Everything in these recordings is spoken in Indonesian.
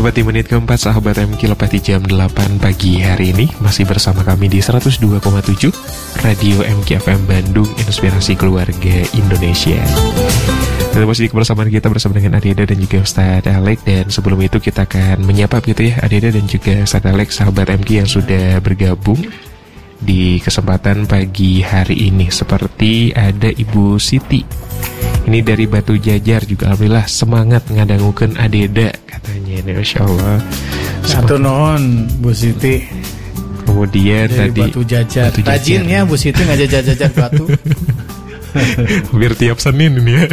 Sobat di menit keempat sahabat MQ lepas di jam 8 pagi hari ini masih bersama kami di 102,7 Radio MQ FM Bandung, inspirasi keluarga Indonesia. Dan masih kebersamaan kita bersama dengan Adeda dan juga Ustadz Alex. Dan sebelum itu kita akan menyapa gitu ya Adeda dan juga Ustadz Alex, sahabat MQ yang sudah bergabung di kesempatan pagi hari ini. Seperti ada Ibu Siti, ini dari Batu Jajar juga, alhamdulillah semangat ngadangukeun Adeda katanya ini, Masya Allah. Satu non Bu Siti. Kemudian dari tadi Batu Jajar. Rajin ya Bu Siti ngajajar-jajar batu. Hampir tiap Senin ini ya.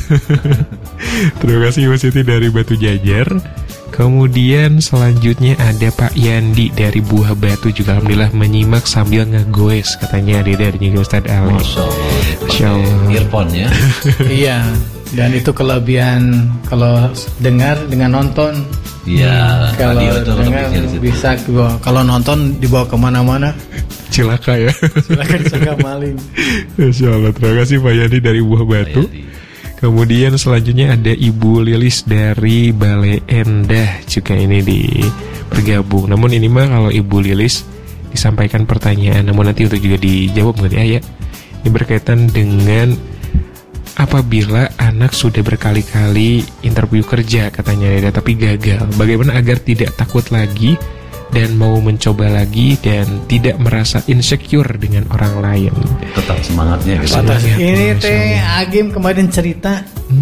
Terima kasih Bu Siti dari Batu Jajar. Kemudian selanjutnya ada Pak Yandi dari Buah Batu juga, alhamdulillah menyimak sambil ngegoes katanya Adeda dan juga Ustadz Alex. Masya Allah. Earphone ya. Iya. Dan itu kelebihan kalau dengar dengan nonton. Iya. Kalau dengar bisa kalau nonton dibawa kemana-mana. Cilaka ya. Cilaka maling. Masya Allah. Terima kasih Pak Yandi dari Buah Batu. Kemudian selanjutnya ada Ibu Lilis dari Bale Endah juga ini bergabung. Namun ini mah kalau Ibu Lilis disampaikan pertanyaan, namun nanti untuk juga dijawab nggak ya? Ini berkaitan dengan apabila anak sudah berkali-kali interview kerja katanya ya, tapi gagal. Bagaimana agar tidak takut lagi dan mau mencoba lagi dan tidak merasa insecure dengan orang lain. Tetap semangatnya gitu. Ini teh Agim kemarin cerita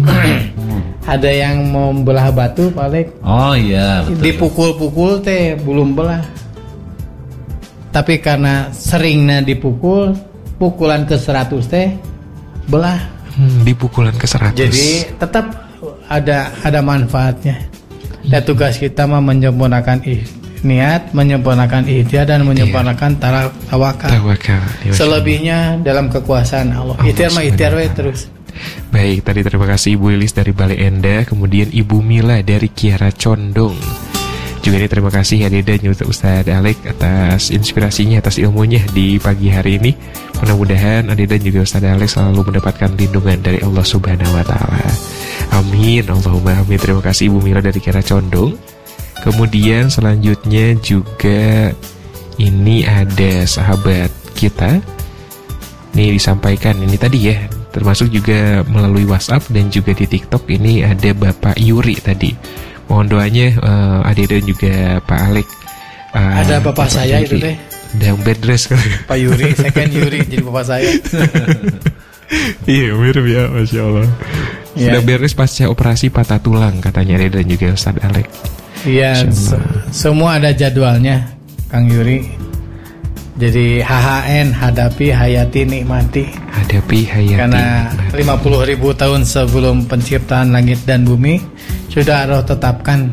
ada yang mau belah batu Pak. Oh iya betul. Dipukul-pukul teh belum belah. Tapi karena seringnya dipukul, pukulan ke 100 teh belah. Dipukulan ke 100. Jadi tetap ada manfaatnya. Dan tugas kita mah menyempurnakan niat, menyempurnakan ikhtiar dan menyempurnakan tawakal. Selebihnya dalam kekuasaan Allah. Ikhtiar mah ikhtiar terus. Baik, tadi terima kasih Ibu Lilis dari Bale Endah, kemudian Ibu Mila dari Kiara Condong. Juga ini terima kasih Adeda dan Ustadz Alex atas inspirasinya, atas ilmunya di pagi hari ini. Mudah-mudahan Adeda dan juga Ustadz Alex selalu mendapatkan lindungan dari Allah Subhanahu wa taala. Amin, Allahumma amin. Terima kasih Ibu Mila dari Kiara Condong. Kemudian selanjutnya juga ini ada sahabat kita. Ini disampaikan ini tadi ya, termasuk juga melalui WhatsApp dan juga di TikTok. Ini ada Bapak Yuri tadi. Mohon doanya Adeda dan juga Pak Alex. Ada bapak saya Yuri. Itu deh. Yang bed dress kan. Pak Yuri, second Yuri jadi bapak saya. Iya mirip ya, Masya Allah. Sudah beres pasca operasi patah tulang katanya Adeda dan juga Ustadz Alex. Iya, semua ada jadwalnya, Kang Yuri. Jadi HHN, hadapi, hayati, nikmati. Hadapi, hayati. Karena 50.000 tahun sebelum penciptaan langit dan bumi sudah Allah tetapkan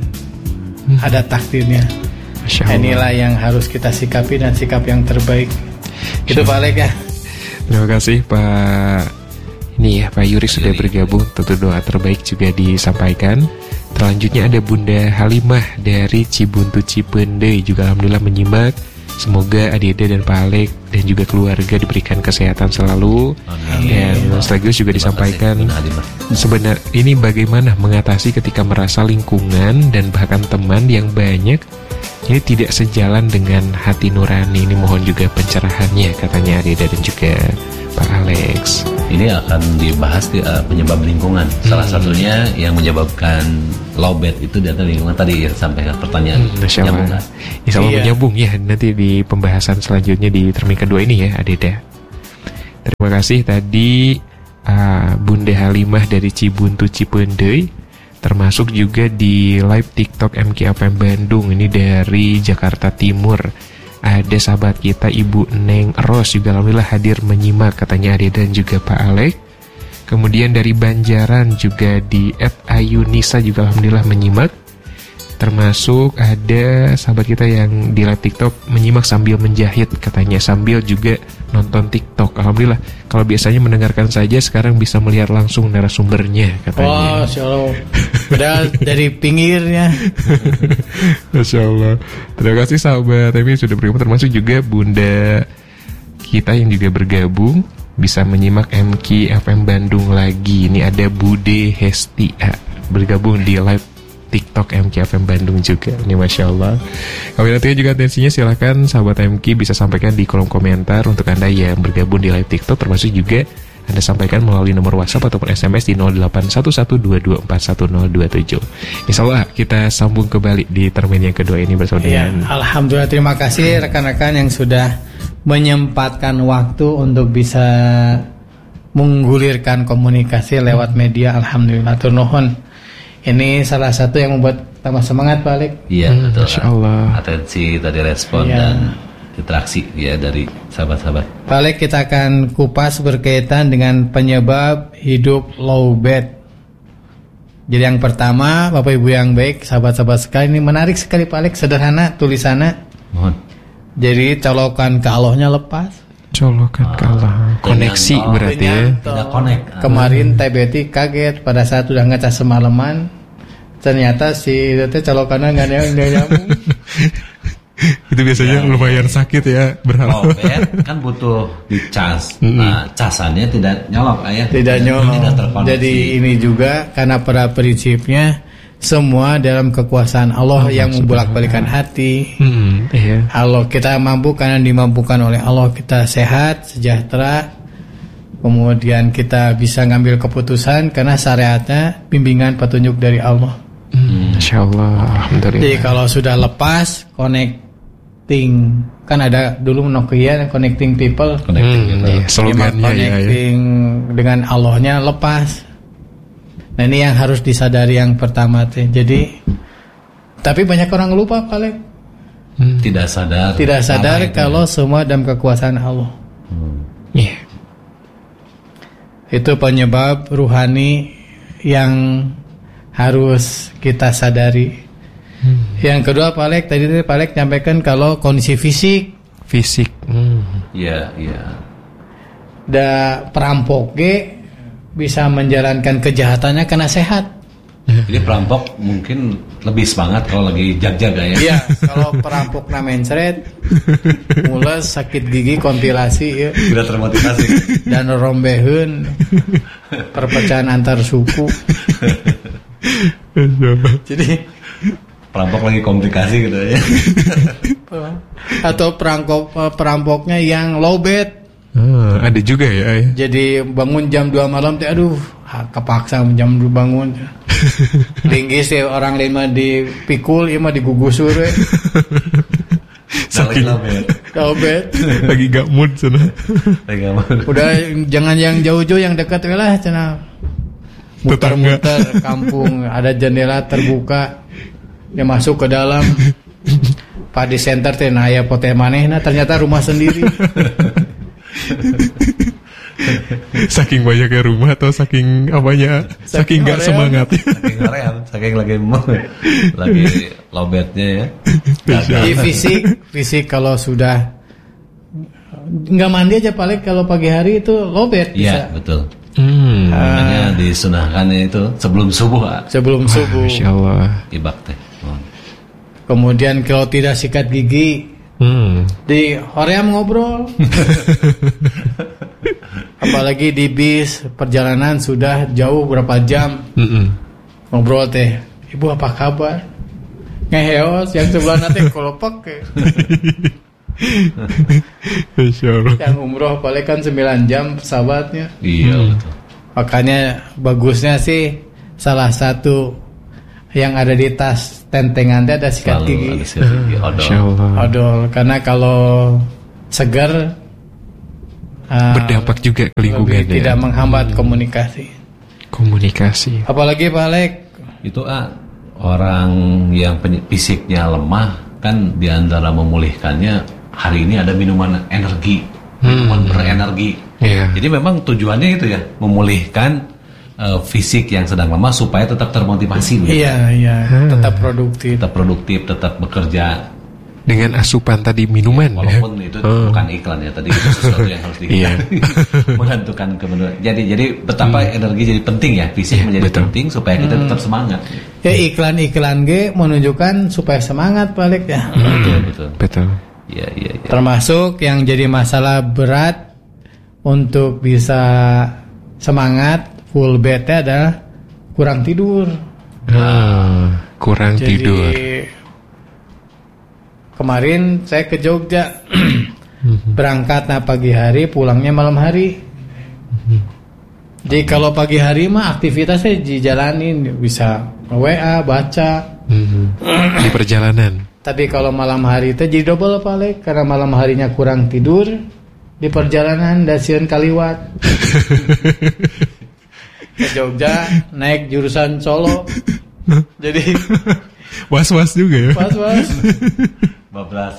ada takdirnya. Inilah yang harus kita sikapi dan sikap yang terbaik. Itu Pak Alex ya. Terima kasih Pak. Ini ya Pak Yuri sudah bergabung. Tentu doa terbaik juga disampaikan. Selanjutnya ada Bunda Halimah dari Cibuntu Cipende juga alhamdulillah menyimak. Semoga Adeda dan Pak Alex dan juga keluarga diberikan kesehatan selalu. Dan sekaligus juga disampaikan sebenarnya ini bagaimana mengatasi ketika merasa lingkungan dan bahkan teman yang banyak ini tidak sejalan dengan hati nurani. Ini mohon juga pencerahannya katanya Adeda dan juga Pak Alex. Ini akan dibahas di penyebab lingkungan. Salah satunya yang menyebabkan lowbat itu dari lingkungan tadi sampaikan pertanyaan. Insya Allah menyambung ya nanti di pembahasan selanjutnya di termin kedua ini ya Adeda. Terima kasih tadi Bunda Halimah dari Cibuntu Cipendei, termasuk juga di live TikTok MKFM Bandung ini dari Jakarta Timur. Ada sahabat kita Ibu Neng Ros juga alhamdulillah hadir menyimak katanya Adeda dan juga Pak Alex. Kemudian dari Banjaran juga di @ayunisa juga alhamdulillah menyimak. Termasuk ada sahabat kita yang di live TikTok menyimak sambil menjahit katanya, sambil juga nonton TikTok. Alhamdulillah, kalau biasanya mendengarkan saja sekarang bisa melihat langsung narasumbernya katanya. Oh, Masya Allah. Udah dari pinggirnya. Masya Allah. Terima kasih sahabat ini sudah bergabung, termasuk juga Bunda kita yang juga bergabung bisa menyimak MQ FM Bandung lagi. Ini ada Bude Hesti bergabung di live TikTok MKFM Bandung juga. Ini Masya Allah. Kami nanti juga atensinya silahkan sahabat MK bisa sampaikan di kolom komentar untuk Anda yang bergabung di live TikTok, termasuk juga Anda sampaikan melalui nomor WhatsApp ataupun SMS di 081122411027. Insya Allah kita sambung kembali di termin yang kedua ini bersama dengan Alhamdulillah, terima kasih rekan-rekan yang sudah menyempatkan waktu untuk bisa menggulirkan komunikasi lewat media. Alhamdulillah, tur nuhun. Ini salah satu yang membuat tambah semangat, Pak Alek. Iya, betul. Masya Allah. Atensi tadi respon dan interaksi ya dari sahabat-sahabat. Pak Alek, kita akan kupas berkaitan dengan penyebab hidup low bed. Jadi yang pertama, Bapak Ibu yang baik, sahabat-sahabat sekalian, ini menarik sekali Pak Alek, sederhana tulisannya. Mohon. Jadi colokan ke Allahnya lepas. Colokan ke Allah. Koneksi berarti ya. Tidak connect. Kemarin TBT kaget pada saat udah ngecas semalaman, ternyata si itu colokannya nggak nyambung. Itu biasanya lumayan sakit ya, berapa? Lowbat kan butuh dicas. Nah, casannya tidak nyolok ya. Tidak nyolok. Tidak terkoneksi. Jadi ini juga karena pada prinsipnya semua dalam kekuasaan Allah yang membolak-balikan hati. Iya. Allah kita mampu karena dimampukan oleh Allah, kita sehat, sejahtera. Kemudian kita bisa ngambil keputusan karena syariatnya bimbingan petunjuk dari Allah. Masya Allah, alhamdulillah. Jadi kalau sudah lepas connecting, kan ada dulu Nokia connecting people, slogannya connecting dengan Allahnya lepas. Nah ini yang harus disadari yang pertama teh. Jadi tapi banyak orang lupa Pak Alek. Tidak sadar kalau semua dalam kekuasaan Allah. Iya. Itu penyebab ruhani yang harus kita sadari. Yang kedua Pak Alek, tadi Pak Alek nyampaikan kalau kondisi fisik. Iya. Da perampok bisa menjalankan kejahatannya karena sehat. Jadi perampok mungkin lebih semangat kalau lagi jag-jaga ya. Iya, kalau perampok mencret, mules, sakit gigi, kompilasi ya. Tidak termotivasi. Dan rombeheun perpecahan antar suku. Jadi perampok lagi komplikasi gitu ya. Atau perampoknya yang low bed. Ada juga ya. Jadi bangun jam 2 malam teh aduh, kepaksa jam 2 bangun. Linggis ya orang lain mah dipikul, ieu mah digugusur we. Saking low bed. Lagi gak mood cenah. Udah jangan yang jauh-jauh, yang dekat we lah cenah. Muter-muter kampung, ada jendela terbuka. Dia masuk ke dalam. Padi center teh nah aya poteh manehna, ternyata rumah sendiri. Saking banyaknya rumah atau saking apanya? Saking gak semangat. Saking hoream, saking lagi lobetnya ya. Jadi fisik kalau sudah nggak mandi aja paling kalau pagi hari itu lobet bisa. Iya betul. Makanya disunahkannya itu sebelum subuh. Sebelum subuh. Masya Allah. Ibak teh. Kemudian kalau tidak sikat gigi. Di hoream ngobrol. Apalagi di bis perjalanan sudah jauh berapa jam. Ngobrol teh, ibu apa kabar? Ngeheos yang sebelah nanti kolopok. Yang umroh paling kan 9 jam pesawatnya. Iya betul. Makanya bagusnya sih salah satu yang ada di tas tentengan ada sikat gigi. Odol. Karena kalau segar berdampak juga ke lingkungan. Tidak menghambat komunikasi. Apalagi Pak Alek itu orang yang fisiknya lemah kan diantara memulihkannya hari ini ada minuman energi, minuman berenergi. Jadi memang tujuannya itu ya memulihkan fisik yang sedang lemah supaya tetap termotivasi. Iya. Tetap produktif, tetap bekerja. Dengan asupan tadi minuman. Walaupun itu bukan iklan ya, tadi itu sesuatu yang harus diiklan. Menentukan kebenaran. Jadi betapa energi jadi penting ya, fisik menjadi penting supaya kita tetap semangat. Ya iklan-iklan menunjukkan supaya semangat balik ya. Betul. Iya. Termasuk yang jadi masalah berat untuk bisa semangat full bed adalah kurang tidur. kurang tidur. Kemarin saya ke Jogja, berangkat pagi hari, pulangnya malam hari. Jadi kalau pagi hari mah aktivitasnya dijalanin, bisa WA, baca. Di perjalanan. Tapi kalau malam hari itu jadi double Pak, karena malam harinya kurang tidur, di perjalanan dasian kaliwat. Ke Jogja naik jurusan Solo. Jadi was-was juga ya. Was-was. Bablas.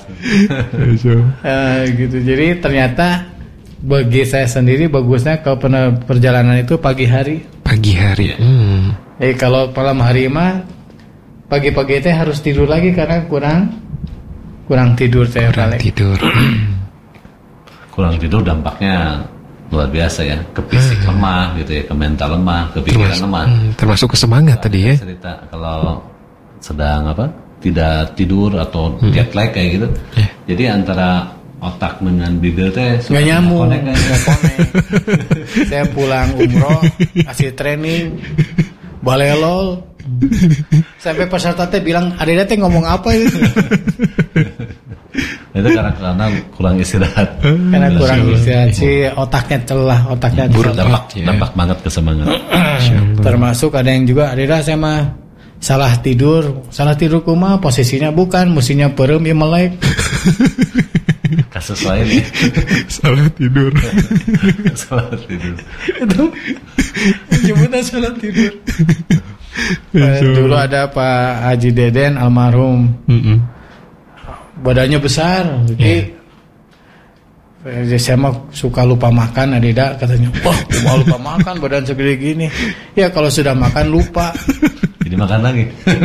Gitu. Jadi ternyata bagi saya sendiri bagusnya kalau perjalanan itu pagi hari. Pagi hari. Jadi kalau malam hari mah pagi-pagi itu harus tidur lagi karena kurang tidur saya. Kurang tidur. Kurang tidur dampaknya luar biasa ya, ke fisik lemah gitu ya, ke mental lemah, ke pikiran lemah. Termasuk ke semangat tadi ya. Cerita kalau sedang tidak tidur atau jet lag kayak gitu. Jadi antara otak dengan bibir teh nggak nyambung, nggak konek. Saya pulang umroh, kasih training, balelol. Sampai peserta teh bilang, "Adeda teh ngomong apa itu?" Itu karena kurang istirahat. Karena kurang istirahat sih, otaknya celah, otaknya dampak banget ke semangat. Termasuk ada yang juga, "Adeda saya mah salah tidur kumaha posisinya bukan, mestinya perem ya melek." Kasus lain ya. Salah tidur. Itu nyebutnya salah tidur. Dulu ada Pak Haji Deden almarhum. Badannya besar, jadi saya mah suka lupa makan. Adeda katanya, "Wah, mau lupa makan badan segede gini." Ya kalau sudah makan lupa. Jadi makan lagi.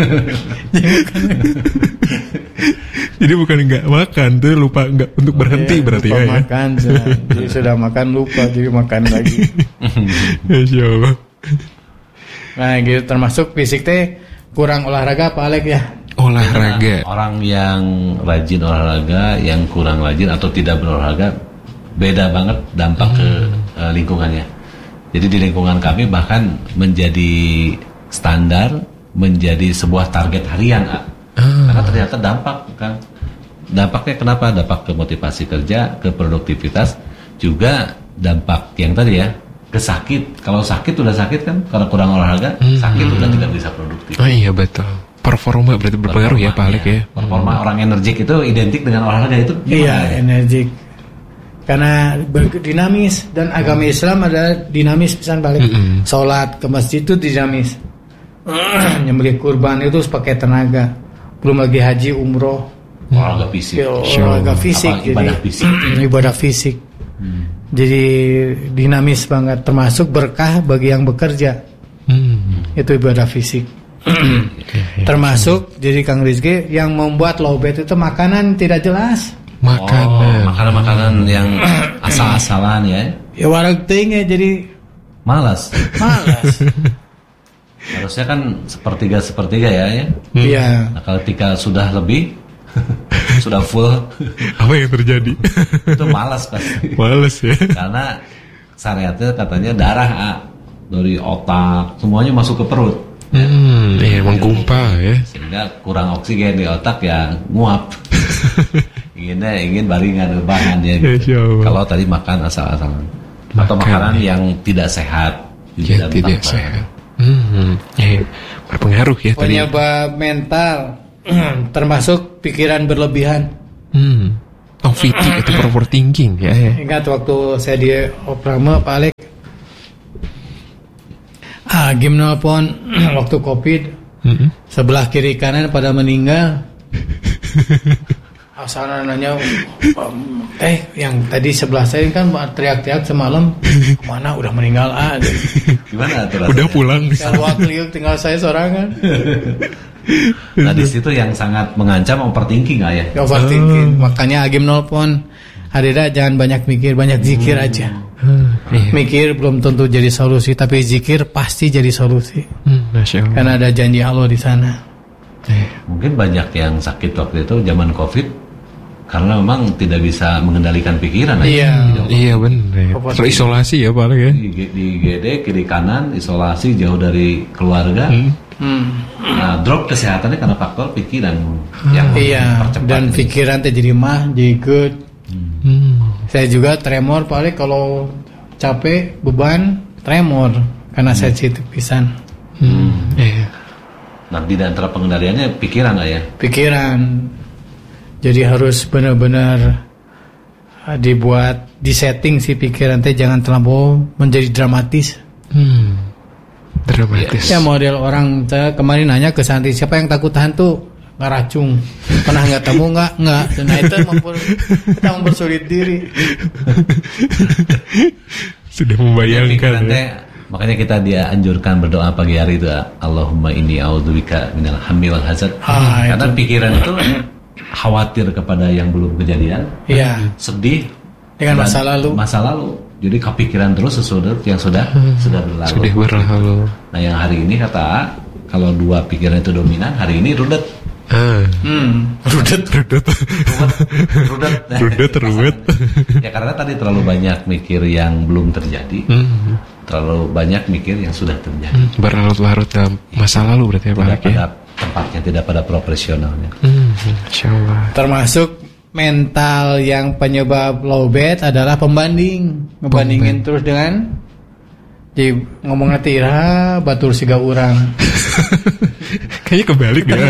Jadi bukan nggak makan, tuh lupa nggak untuk berhenti berarti lupa ya. Makan, jadi sudah makan lupa, jadi makan lagi. Masya Allah. Nah gitu, termasuk fisik teh kurang olahraga Pak Alek ya. Olahraga. Orang yang rajin olahraga, yang kurang rajin atau tidak berolahraga, beda banget dampak ke lingkungannya. Jadi di lingkungan kami bahkan menjadi standar, menjadi sebuah target harian. Karena ternyata dampaknya kenapa? Dampak ke motivasi kerja, ke produktivitas, juga dampak yang tadi ya, ke sakit. Kalau sakit udah sakit kan, karena kurang olahraga, sakit udah tidak bisa produktif. Oh iya betul. Performa berarti berpengaruh ya Pak Alek ya. Performa orang energik itu identik dengan olahraga itu. Iya, energik. Karena dinamis, dan agama Islam adalah dinamis pisan Pak Alek. Salat ke masjid itu dinamis. Nyembelih kurban itu pakai tenaga. Belum lagi haji, umroh. Olahraga fisik. Olahraga fisik. Ibadah fisik. Ibadah fisik. Jadi dinamis banget, termasuk berkah bagi yang bekerja. Itu ibadah fisik. Termasuk jadi Kang Rizky yang membuat lowbat itu makanan tidak jelas. Makanan yang asal-asalan ya. Ya warag tinggi jadi malas. Harusnya kan sepertiga ya. Iya. Nah, kalau ketika sudah lebih sudah full, apa yang terjadi? Itu malas pasti. Malas ya. Karena syariatnya katanya darah dari otak semuanya masuk ke perut. Iya, menggumpal ya. Sehingga kurang oksigen di otak ya nguap. ingin baringan rebahan ya. Gitu. Kalau tadi makan asal-asalan atau makanan yang tidak sehat, tidak sehat. Berpengaruh ya tadi. Penyebab mental termasuk pikiran berlebihan. VT itu overthinking ya. Ingat waktu saya di Oprama Pak Alek, Agim nelpon waktu COVID, sebelah kiri kanan pada meninggal. Asana nanya, yang tadi sebelah saya kan teriak-teriak semalam, kemana udah meninggal Gimana tuh? Udah pulang. Tinggal saya sorangan. Nah di situ yang sangat mengancam overthinking ya. Overthinking, makanya Agim nelpon, Adeda jangan banyak mikir, banyak zikir aja. Mikir belum tentu jadi solusi, tapi zikir pasti jadi solusi. Karena ada janji Allah di sana. Mungkin banyak yang sakit waktu itu zaman COVID karena memang tidak bisa mengendalikan pikiran. Iya benar. Terisolasi ya Pak ya. Di GD kiri kanan, isolasi jauh dari keluarga, Nah, drop kesehatannya karena faktor pikiran yang mempercepat. Dan pikiran teh jadi jadi good. Saya juga tremor paling kalau capek, beban, tremor karena sensitif pisan. Nah, di antara pengendaliannya pikiran lah ya. Pikiran. Jadi harus benar-benar disetting si pikiran teh jangan terlalu menjadi dramatis. Dramatis. Ya model orang kemarin nanya ke Santi, siapa yang takut hantu? Ngaracung. Pernah nggak temu nggak? Nah itu kita mempersulit diri. Sudah membayangkan. Makanya kita dianjurkan berdoa pagi hari itu, Allahumma inni a'udzubika minal hammi wal hazan. Karena pikiran itu khawatir kepada yang belum kejadian. Sedih dengan masa lalu. Jadi kepikiran terus sesuatu yang sudah berlalu. Nah, yang hari ini kata kalau dua pikiran itu dominan, hari ini rudet. Rudet. Ya karena tadi terlalu banyak mikir yang belum terjadi. Terlalu banyak mikir yang sudah terjadi. Berlarut-larut dalam masa lalu berarti ya Pak Haki. Pada tempatnya, tidak pada profesionalnya. Insyaallah. Termasuk mental yang penyebab lowbat adalah ngebandingin terus dengan ngomongnya tira batur siga urang. Kayaknya kebalik ya.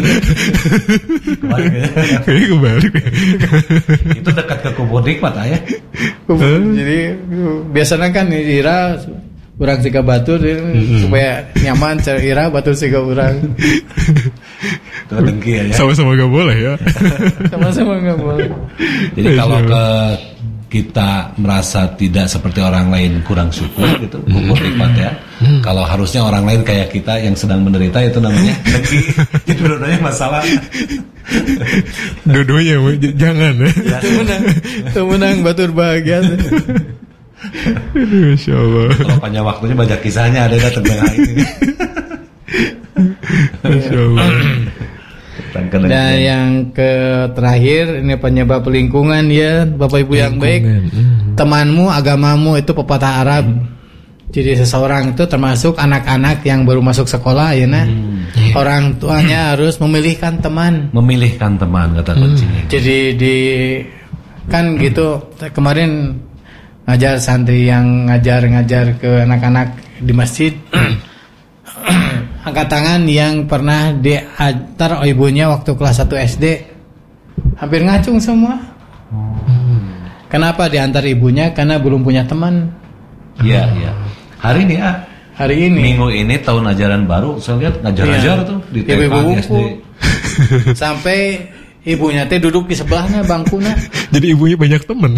Kayaknya kebalik ya. Itu dekat ke kubur nikmat ya. Jadi biasanya kan tira urang siga batur supaya nyaman ira batur siga urang. Dengki ya. Sama-sama gak boleh ya. Sama-sama gak boleh. Jadi kalau kita merasa tidak seperti orang lain kurang syukur gitu, kubur nikmat ya. Kalau harusnya orang lain kayak kita yang sedang menderita, itu namanya dengki. Itu dua-duanya masalah. Dua-duanya jangan ya. Itu menang batur bahagia. Masya Allah. Kalau panjang waktunya banyak kisahnya ada tentang ini. Masya Allah. Dan yang terakhir ini penyebab lingkungan ya Bapak Ibu yang baik. Temanmu, agamamu itu pepatah Arab. Jadi seseorang itu termasuk anak-anak yang baru masuk sekolah ya nah. Orang tuanya harus memilihkan teman. Memilihkan teman kata kuncinya. Jadi kan gitu kemarin ngajar santri yang ngajar ke anak-anak di masjid. Angkat tangan yang pernah diantar ibunya waktu kelas 1 SD. Hampir ngacung semua. Kenapa diantar ibunya? Karena belum punya teman. Iya. Hari ini minggu ini tahun ajaran baru, saya lihat ngajar-ngajar tuh di TK SD. Sampai ibunya teh duduk di sebelahnya bangkunya. Jadi ibunya banyak teman.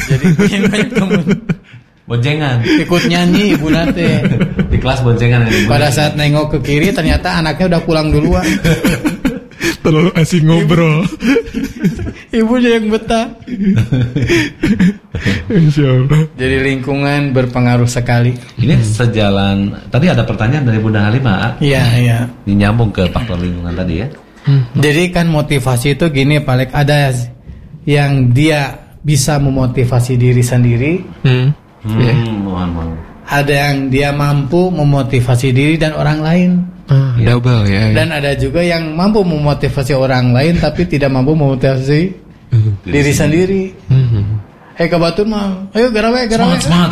Boncengan. Ikut nyanyi ibu nate. Di kelas boncengan. Pada saat nengok ke kiri ternyata anaknya udah pulang duluan. Terlalu asik ngobrol. Ibunya yang betah. Insyaallah. Jadi lingkungan berpengaruh sekali. Ini sejalan. Tadi ada pertanyaan dari Bunda Halimah. Iya. Ini nyambung ke faktor lingkungan tadi ya. Jadi kan motivasi itu gini, paling ada yang dia bisa memotivasi diri sendiri. Ada yang dia mampu memotivasi diri dan orang lain. Double ya. Dan ada juga yang mampu memotivasi orang lain tapi tidak mampu memotivasi diri sendiri. Ke Batur mah, ayo garawe. Semangat.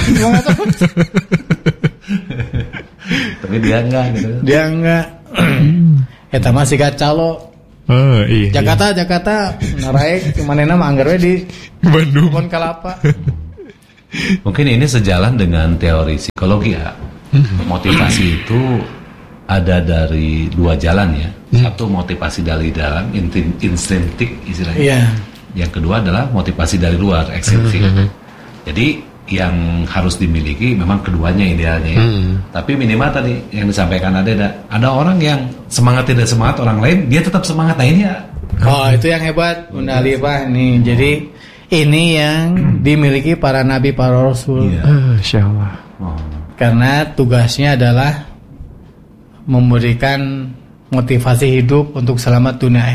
Tapi dia enggak gitu. Dia enggak. Eta mah siga calo. Iya. Jakarta naraek manehna mah anggar we di Bandung. Kebon Kelapa. Mungkin ini sejalan dengan teori psikologi ya. Motivasi itu ada dari dua jalan ya. Satu motivasi dari dalam, instinktif istilahnya. Yang kedua adalah motivasi dari luar, ekstrinsik. Jadi yang harus dimiliki memang keduanya idealnya ya. Tapi minimal tadi yang disampaikan ada orang yang semangat tidak semangat orang lain, dia tetap semangat. Nah ini ya. Oh itu yang hebat Bunda Alifah nih. Jadi ini yang dimiliki para nabi, para rasul. Insyaallah. Karena tugasnya adalah memberikan motivasi hidup untuk selamat dunia akhirat.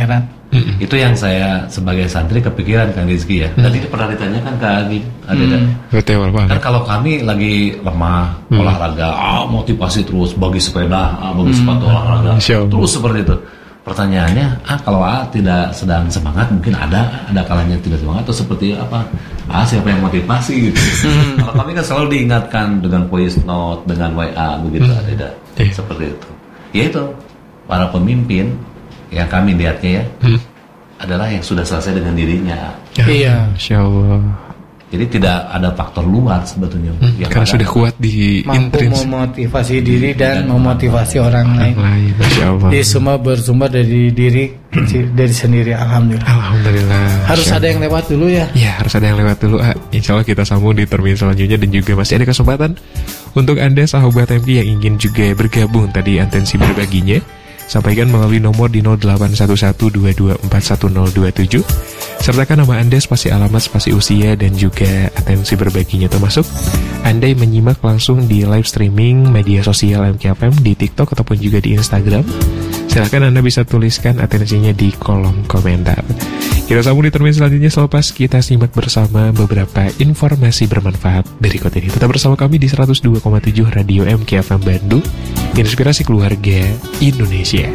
Itu yang saya sebagai santri kepikiran Kang Rizky ya. Tadi pernah ditanyakan ke Agi, kan kalau kami lagi lemah olahraga, motivasi terus, bagi sepeda, bagi sepatu olahraga, terus seperti itu. Pertanyaannya, kalau tidak sedang semangat, mungkin ada kalanya tidak semangat atau seperti apa? Siapa yang motivasi gitu. Kalau kami kan selalu diingatkan dengan voice note, dengan WA begitu, tidak seperti itu. Ya itu, para pemimpin yang kami lihatnya ya adalah yang sudah selesai dengan dirinya. Iya, insyaallah. Jadi tidak ada faktor luar sebetulnya. Karena sudah kuat di mampu memotivasi diri dan memotivasi orang lain. Jadi semua bersumber dari diri sendiri. Alhamdulillah. Harus ada yang lewat dulu ya. Ya, harus ada yang lewat dulu. Insya Allah kita sambung di termin selanjutnya, dan juga masih ada kesempatan untuk Anda sahabat MK yang ingin juga bergabung tadi atensi berbaginya. Sampaikan melalui nomor di 081122411027. Sertakan nama Anda, spasi alamat, spasi usia, dan juga atensi berbaginya, termasuk Anda yang menyimak langsung di live streaming media sosial MKFM di TikTok ataupun juga di Instagram. Silahkan Anda bisa tuliskan atensinya di kolom komentar. Kita sambung di termin selanjutnya selepas kita simak bersama beberapa informasi bermanfaat berikut ini. Tetap bersama kami di 102,7 Radio MKFM Bandung, inspirasi keluarga Indonesia.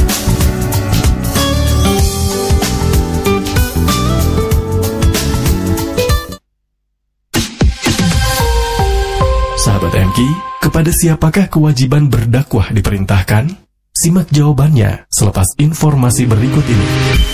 Sahabat MK, kepada siapakah kewajiban berdakwah diperintahkan? Simak jawabannya selepas informasi berikut ini.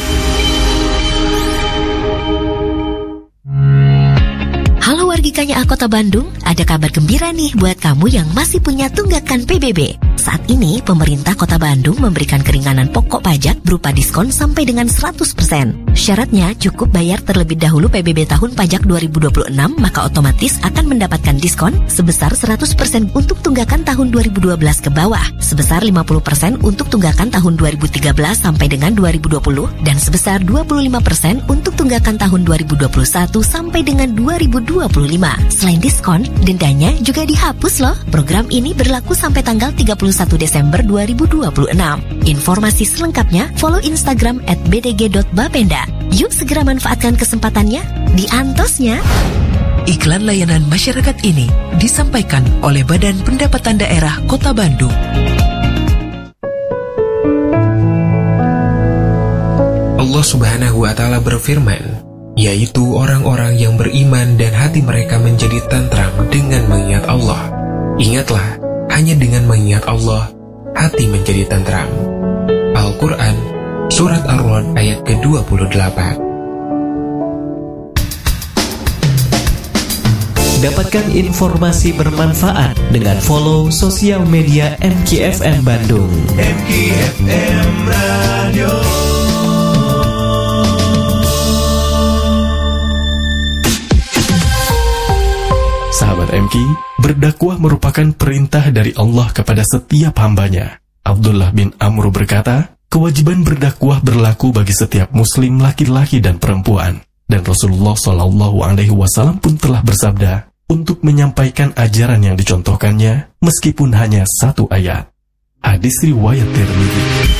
Halo wargikanya Kota Bandung, ada kabar gembira nih buat kamu yang masih punya tunggakan PBB. Saat ini, pemerintah Kota Bandung memberikan keringanan pokok pajak berupa diskon sampai dengan 100%. Syaratnya cukup bayar terlebih dahulu PBB tahun pajak 2026, maka otomatis akan mendapatkan diskon sebesar 100% untuk tunggakan tahun 2012 ke bawah, sebesar 50% untuk tunggakan tahun 2013 sampai dengan 2020, dan sebesar 25% untuk tunggakan tahun 2021 sampai dengan 2025. Selain diskon, dendanya juga dihapus loh. Program ini berlaku sampai tanggal 31 Desember 2026. Informasi selengkapnya follow Instagram @bdg.bapenda. Yuk segera manfaatkan kesempatannya di Antosnya. Iklan layanan masyarakat ini disampaikan oleh Badan Pendapatan Daerah Kota Bandung. Allah Subhanahu wa Ta'ala berfirman, yaitu orang-orang yang beriman dan hati mereka menjadi tentram dengan mengingat Allah. Ingatlah, hanya dengan mengingat Allah, hati menjadi tentram. Al-Quran, Surat Ar-Ra'd ayat ke-28. Dapatkan informasi bermanfaat dengan follow sosial media MKFM Bandung. MKFM Radio. Sahabat MK, berdakwah merupakan perintah dari Allah kepada setiap hambanya. Abdullah bin Amr berkata, kewajiban berdakwah berlaku bagi setiap muslim laki-laki dan perempuan. Dan Rasulullah SAW pun telah bersabda untuk menyampaikan ajaran yang dicontohkannya meskipun hanya satu ayat. Hadis riwayat Tirmidzi.